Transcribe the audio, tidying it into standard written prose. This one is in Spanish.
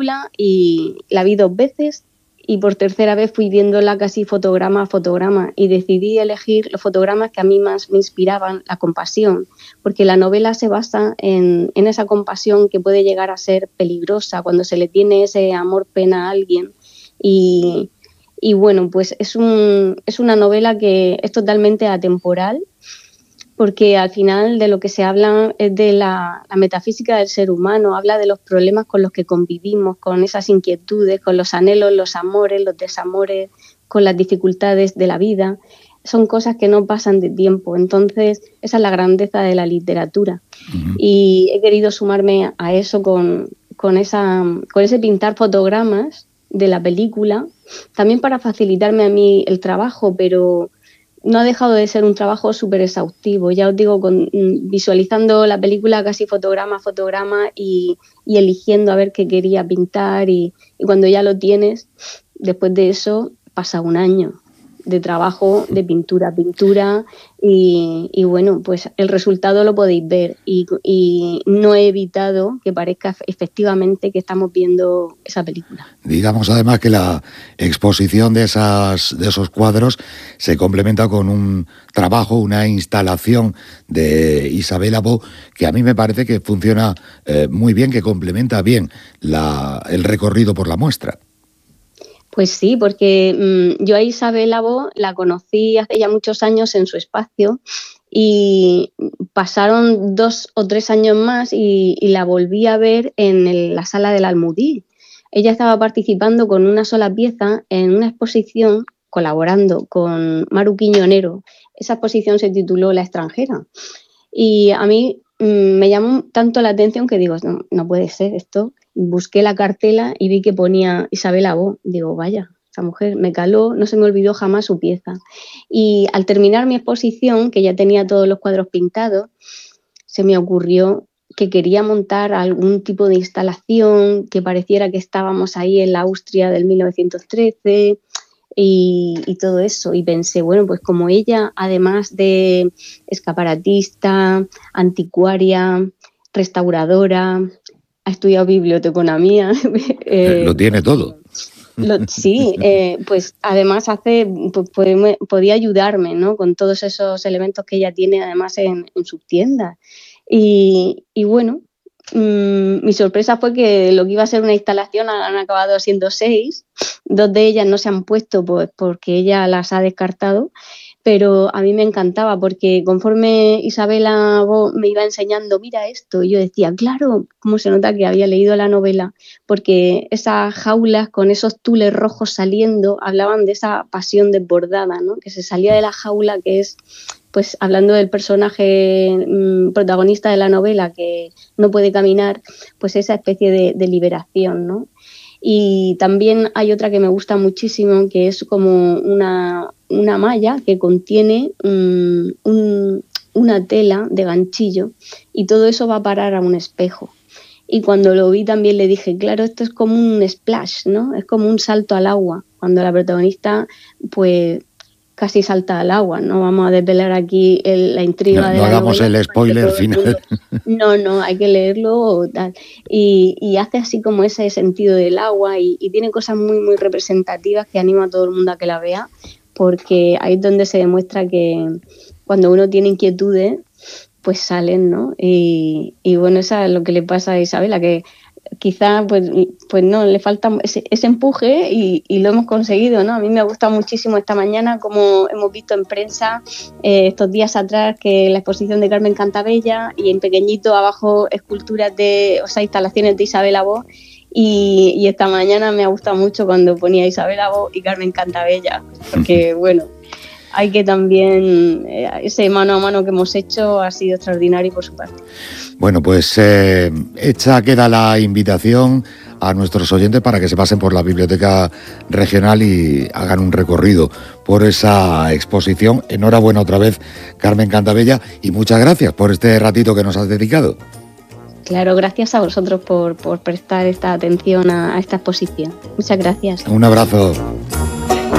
película y la vi 2 veces y por tercera vez fui viéndola casi fotograma a fotograma y decidí elegir los fotogramas que a mí más me inspiraban, la compasión, porque la novela se basa en esa compasión que puede llegar a ser peligrosa cuando se le tiene ese amor-pena a alguien. Y bueno, pues es una novela que es totalmente atemporal, porque al final de lo que se habla es de la metafísica del ser humano, habla de los problemas con los que convivimos, con esas inquietudes, con los anhelos, los amores, los desamores, con las dificultades de la vida. Son cosas que no pasan de tiempo, entonces esa es la grandeza de la literatura. Uh-huh. Y he querido sumarme a eso con ese pintar fotogramas de la película, también para facilitarme a mí el trabajo, pero no ha dejado de ser un trabajo súper exhaustivo. Ya os digo, visualizando la película casi fotograma a fotograma y eligiendo a ver qué quería pintar y cuando ya lo tienes, después de eso pasa un año de trabajo, de pintura a pintura y bueno, pues el resultado lo podéis ver y no he evitado que parezca efectivamente que estamos viendo esa película. Digamos además que la exposición de esos cuadros se complementa con un trabajo, una instalación de Isabel Abó que a mí me parece que funciona muy bien, que complementa bien el recorrido por la muestra. Pues sí, porque yo a Isabel Abó la conocí hace ya muchos años en su espacio y pasaron 2 o 3 años más y la volví a ver en la sala del Almudí. Ella estaba participando con una sola pieza en una exposición colaborando con Maru Quiñonero. Esa exposición se tituló La extranjera y a mí me llamó tanto la atención que digo, no puede ser esto. Busqué la cartela y vi que ponía Isabel Abó. Digo, vaya, esta mujer me caló, no se me olvidó jamás su pieza. Y al terminar mi exposición, que ya tenía todos los cuadros pintados, se me ocurrió que quería montar algún tipo de instalación que pareciera que estábamos ahí en la Austria del 1913 y todo eso. Y pensé, bueno, pues como ella, además de escaparatista, anticuaria, restauradora, ha estudiado biblioteconomía. Lo tiene todo. Sí, pues además podía ayudarme, ¿no? Con todos esos elementos que ella tiene además en su tienda. Y bueno, mi sorpresa fue que lo que iba a ser una instalación han acabado siendo 6. 2 de ellas no se han puesto pues, porque ella las ha descartado. Pero a mí me encantaba porque conforme Isabela me iba enseñando, mira esto, y yo decía, claro, cómo se nota que había leído la novela, porque esas jaulas con esos tules rojos saliendo hablaban de esa pasión desbordada, ¿no? Que se salía de la jaula, que es, pues hablando del personaje protagonista de la novela que no puede caminar, pues esa especie de liberación, ¿no? Y también hay otra que me gusta muchísimo, que es como una malla que contiene una tela de ganchillo y todo eso va a parar a un espejo. Y cuando lo vi también le dije, claro, esto es como un splash, ¿no? Es como un salto al agua, cuando la protagonista pues casi salta al agua. No vamos a desvelar aquí la intriga de la novela. No hagamos el spoiler final. No, hay que leerlo tal. Y hace así como ese sentido del agua y tiene cosas muy, muy representativas que anima a todo el mundo a que la vea, porque ahí es donde se demuestra que cuando uno tiene inquietudes, pues salen, ¿no? Y bueno, eso es lo que le pasa a Isabela, que quizá pues no, le falta ese empuje y lo hemos conseguido, ¿no? A mí me ha gustado muchísimo esta mañana, como hemos visto en prensa estos días atrás, que la exposición de Carmen Cantabella y en pequeñito abajo esculturas instalaciones de Isabel Abó. Y esta mañana me ha gustado mucho cuando ponía Isabel Abó y Carmen Cantabella, porque bueno, hay que también, ese mano a mano que hemos hecho ha sido extraordinario por su parte. Bueno, pues hecha queda la invitación a nuestros oyentes para que se pasen por la Biblioteca Regional y hagan un recorrido por esa exposición. Enhorabuena otra vez, Carmen Cantabella, y muchas gracias por este ratito que nos has dedicado. Claro, gracias a vosotros por prestar esta atención a esta exposición. Muchas gracias. Un abrazo.